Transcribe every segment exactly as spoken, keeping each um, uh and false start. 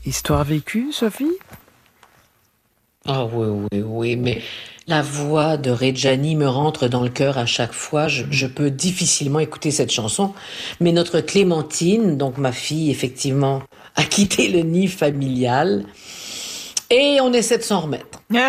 Histoire vécue, Sophie? Ah oui, oui, oui, mais la voix de Reggiani me rentre dans le cœur à chaque fois. Je, je peux difficilement écouter cette chanson. Mais notre Clémentine, donc ma fille, effectivement, a quitté le nid familial. Et on essaie de s'en remettre. Mais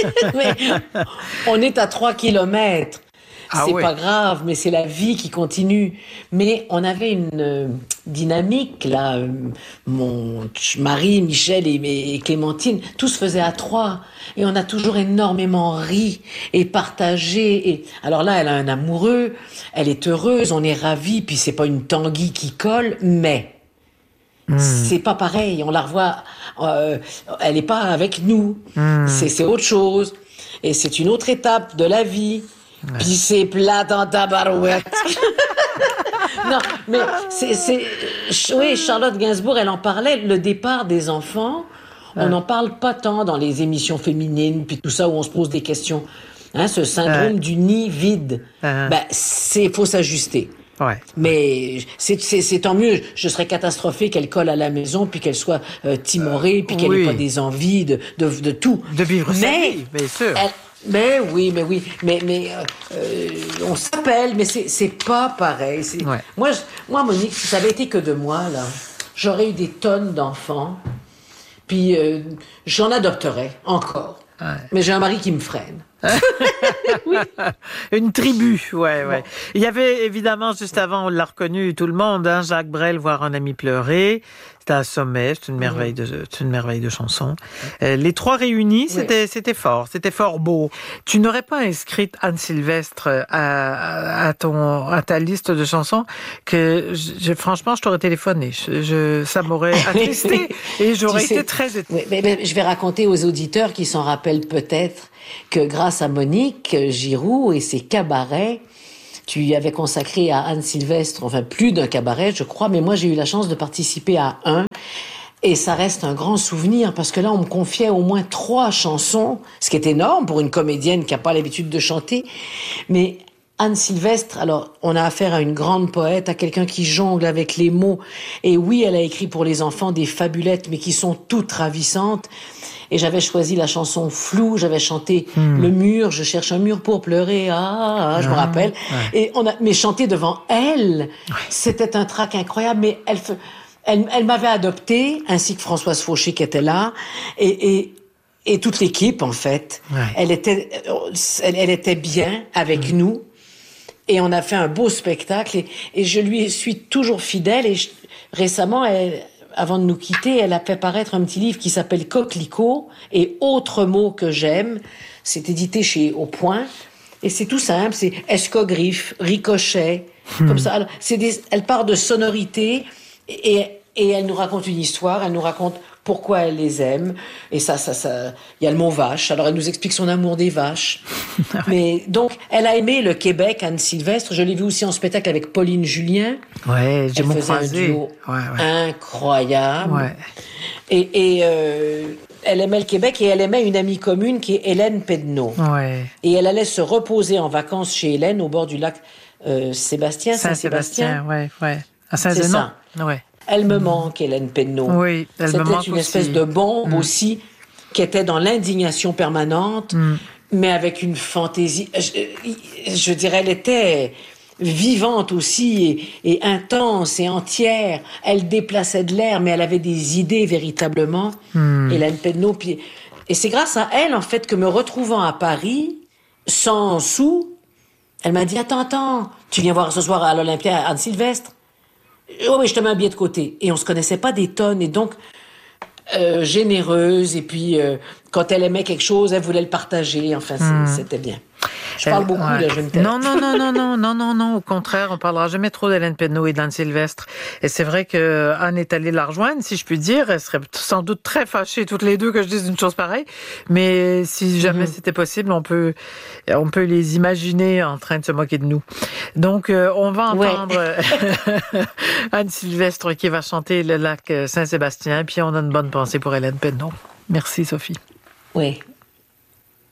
on est à trois kilomètres. Ah C'est oui. pas grave, mais c'est la vie qui continue. Mais on avait une euh, dynamique, là. euh, Mon ch- mari, Michel et, et Clémentine, tout se faisait à trois. Et on a toujours énormément ri et partagé. Et alors là, elle a un amoureux, elle est heureuse, on est ravis, puis c'est pas une tanguy qui colle, mais c'est pas pareil. On la revoit, euh, elle est pas avec nous. C'est c'est autre chose. Et c'est une autre étape de la vie. Puis c'est plate en tabarouette. Non, mais c'est, c'est, oui, Charlotte Gainsbourg, elle en parlait, le départ des enfants. On n'en parle pas tant dans les émissions féminines, puis tout ça où on se pose des questions. Hein, ce syndrome Ouais. du nid vide. Uh-huh. Ben, c'est, faut s'ajuster. Ouais. Mais c'est, c'est, c'est tant mieux. Je serais catastrophée qu'elle colle à la maison, puis qu'elle soit euh, timorée, puis qu'elle oui. ait pas des envies de, de, de tout. De vivre sa mais, vie, bien sûr. elle- mais oui, mais oui, mais mais euh, euh, on s'appelle, mais c'est c'est pas pareil. C'est, Ouais. moi, je- moi, Monique, si ça avait été que de moi là, j'aurais eu des tonnes d'enfants, puis euh, j'en adopterais encore. Ouais. Mais j'ai un mari qui me freine. Une tribu, ouais, ouais. Il y avait évidemment, juste avant, on l'a reconnu, tout le monde, hein, Jacques Brel, Voir un ami pleurer. C'était un sommet, c'est une merveille de, c'est une merveille de chanson. Euh, les trois réunis, c'était, c'était fort, c'était fort beau. Tu n'aurais pas inscrit Anne Sylvestre à, à ton, à ta liste de chansons que, je, franchement, je t'aurais téléphoné. Je, je, ça m'aurait attristé et j'aurais Tu sais, été très étonnée. Oui, mais, mais je vais raconter aux auditeurs qui s'en rappellent peut-être que grâce à Monique Giroux et ses cabarets, tu y avais consacré à Anne Sylvestre, enfin plus d'un cabaret, je crois, mais moi j'ai eu la chance de participer à un. Et ça reste un grand souvenir parce que là, on me confiait au moins trois chansons, ce qui est énorme pour une comédienne qui n'a pas l'habitude de chanter. Mais Anne Sylvestre, alors, on a affaire à une grande poète, à quelqu'un qui jongle avec les mots. Et oui, elle a écrit pour les enfants des fabulettes, mais qui sont toutes ravissantes. Et j'avais choisi la chanson Flou, j'avais chanté Hmm. Le mur, je cherche un mur pour pleurer, ah, ah, ah, je me rappelle. Et on a, mais chanter devant elle, c'était un trac incroyable, mais elle, fe- elle, elle m'avait adoptée, ainsi que Françoise Fauché qui était là, et, et, et toute l'équipe, en fait. Ouais. Elle était, elle, elle était bien avec nous. Et on a fait un beau spectacle et, et je lui suis toujours fidèle. Et je- récemment, elle, avant de nous quitter, elle a fait paraître un petit livre qui s'appelle Coquelicot et autres mots que j'aime. C'est édité chez Au Point. Et c'est tout simple, c'est escogriffe, ricochet, comme ça. Alors, c'est des, elle part de sonorités et, et elle nous raconte une histoire, elle nous raconte pourquoi elle les aime. Et ça, ça, ça, il y a le mot vache. Alors elle nous explique son amour des vaches. Mais donc, elle a aimé le Québec, Anne Sylvestre. Je l'ai vue aussi en spectacle avec Pauline Julien. Ouais, j'ai Elle mon faisait un croisé. duo Ouais, ouais. incroyable. Ouais. Et, et euh, elle aimait le Québec et elle aimait une amie commune qui est Hélène Pedneau. Ouais. Et elle allait se reposer en vacances chez Hélène au bord du lac euh, Sébastien, Saint-Sébastien. Saint-Sébastien, ouais, ouais. À C'est Saint-Zénon. ça. Ouais. Elle me manque, Hélène Pedneau. Oui, elle me C'était manque une aussi. espèce de bombe Mm. aussi, qui était dans l'indignation permanente, Mm. mais avec une fantaisie. Je, je dirais, elle était vivante aussi et, et intense et entière. Elle déplaçait de l'air, mais elle avait des idées véritablement. Mm. Hélène Pedneau. Puis, et c'est grâce à elle, en fait, que me retrouvant à Paris, sans sous, elle m'a dit, attends, attends, tu viens voir ce soir à l'Olympia Anne Sylvestre? Oh, mais je te mets un billet de côté. Et on se connaissait pas des tonnes. Et donc, euh, généreuse. Et puis, euh, quand elle aimait quelque chose, elle voulait le partager. Enfin, c'est- Mm. c'était bien. Je parle Elle- beaucoup, ouais. là, je vais me taire. Non, non, non, non, non, non, non, non. Au contraire, on parlera jamais trop d'Hélène Pedneau et d'Anne Sylvestre. Et c'est vrai que Anne est allée la rejoindre, si je puis dire. Elle serait sans doute très fâchée toutes les deux que je dise une chose pareille. Mais si jamais Mhm. c'était possible, on peut, on peut les imaginer en train de se moquer de nous. Donc, euh, on va Ouais. entendre Anne Sylvestre qui va chanter le lac Saint-Sébastien. Puis on a une bonne pensée pour Hélène Pedneau. Merci, Sophie. Oui.